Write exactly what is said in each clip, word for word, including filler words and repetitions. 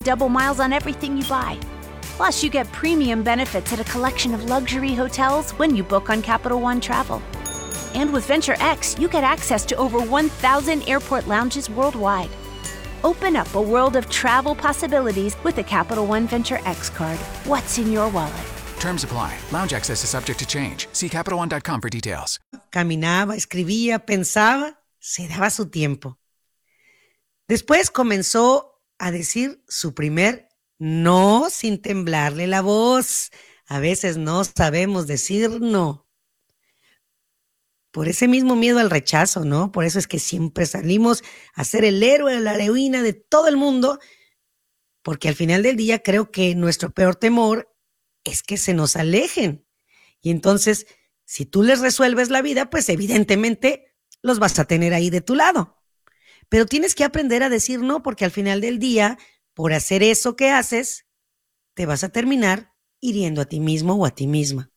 double miles on everything you buy. Plus, you get premium benefits at a collection of luxury hotels when you book on Capital One Travel. And with Venture X, you get access to over one thousand airport lounges worldwide. Open up a world of travel possibilities with the Capital One Venture X card. What's in your wallet? Terms apply. Lounge access is subject to change. See Capital One dot com for details. Caminaba, escribía, pensaba, se daba su tiempo. Después comenzó a decir su primer no sin temblarle la voz. A veces no sabemos decir no. Por ese mismo miedo al rechazo, ¿no? Por eso es que siempre salimos a ser el héroe, la heroína de todo el mundo, porque al final del día creo que nuestro peor temor es que se nos alejen. Y entonces, si tú les resuelves la vida, pues evidentemente los vas a tener ahí de tu lado. Pero tienes que aprender a decir no, porque al final del día, por hacer eso que haces, te vas a terminar hiriendo a ti mismo o a ti misma.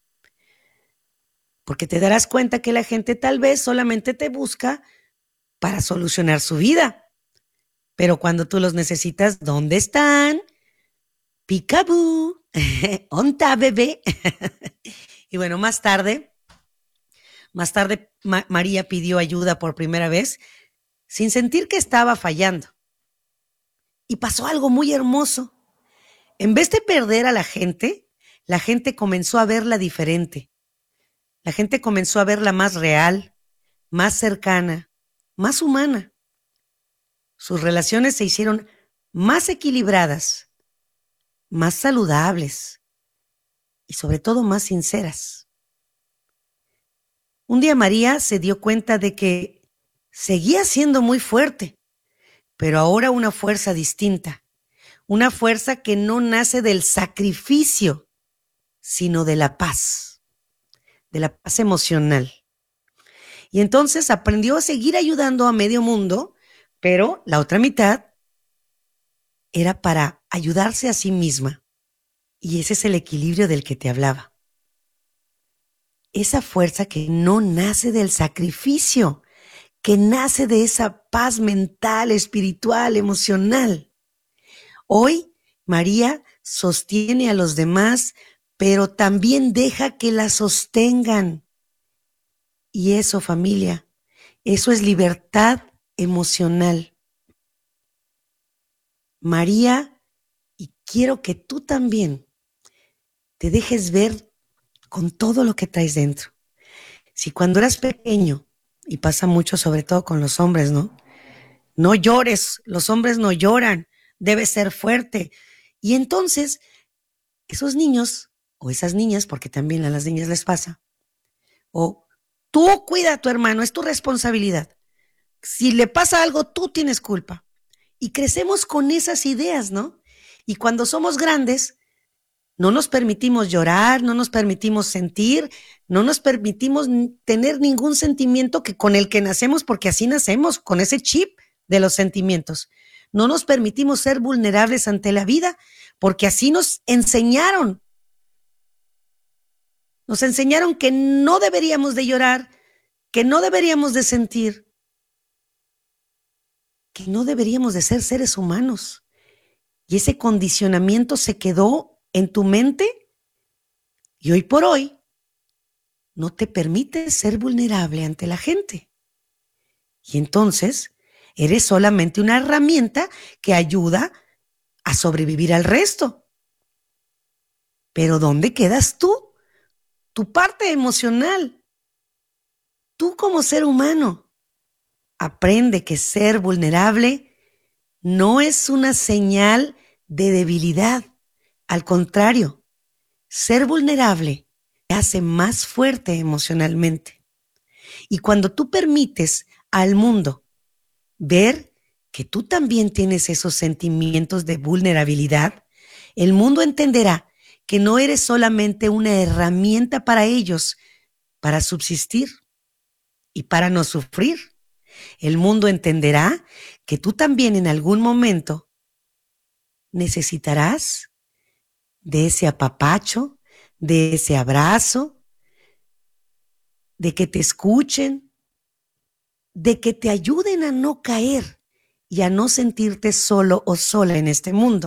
Porque te darás cuenta que la gente tal vez solamente te busca para solucionar su vida. Pero cuando tú los necesitas, ¿dónde están? Peekaboo. ¿Onta, bebé? Y bueno, más tarde, más tarde Ma- María pidió ayuda por primera vez sin sentir que estaba fallando. Y pasó algo muy hermoso. En vez de perder a la gente, la gente comenzó a verla diferente. La gente comenzó a verla más real, más cercana, más humana. Sus relaciones se hicieron más equilibradas, más saludables y sobre todo más sinceras. Un día María se dio cuenta de que seguía siendo muy fuerte, pero ahora una fuerza distinta, una fuerza que no nace del sacrificio, sino de la paz. De la paz emocional. Y entonces aprendió a seguir ayudando a medio mundo, pero la otra mitad era para ayudarse a sí misma. Y ese es el equilibrio del que te hablaba. Esa fuerza que no nace del sacrificio, que nace de esa paz mental, espiritual, emocional. Hoy, María sostiene a los demás, pero también deja que la sostengan. Y eso, familia, eso es libertad emocional. María, y quiero que tú también te dejes ver con todo lo que traes dentro. Si cuando eras pequeño, y pasa mucho sobre todo con los hombres, ¿no? No llores, los hombres no lloran, debes ser fuerte. Y entonces, esos niños o esas niñas, porque también a las niñas les pasa, o tú cuida a tu hermano, es tu responsabilidad. Si le pasa algo, tú tienes culpa. Y crecemos con esas ideas, ¿no? Y cuando somos grandes, no nos permitimos llorar, no nos permitimos sentir, no nos permitimos tener ningún sentimiento que con el que nacemos, porque así nacemos, con ese chip de los sentimientos. No nos permitimos ser vulnerables ante la vida, porque así nos enseñaron. Nos enseñaron que no deberíamos de llorar, que no deberíamos de sentir, que no deberíamos de ser seres humanos. Y ese condicionamiento se quedó en tu mente y hoy por hoy no te permite ser vulnerable ante la gente. Y entonces eres solamente una herramienta que ayuda a sobrevivir al resto. Pero ¿dónde quedas tú? Tu parte emocional. Tú como ser humano. Aprende que ser vulnerable no es una señal de debilidad. Al contrario, ser vulnerable te hace más fuerte emocionalmente. Y cuando tú permites al mundo ver que tú también tienes esos sentimientos de vulnerabilidad, el mundo entenderá que no eres solamente una herramienta para ellos, para subsistir y para no sufrir. El mundo entenderá que tú también en algún momento necesitarás de ese apapacho, de ese abrazo, de que te escuchen, de que te ayuden a no caer y a no sentirte solo o sola en este mundo.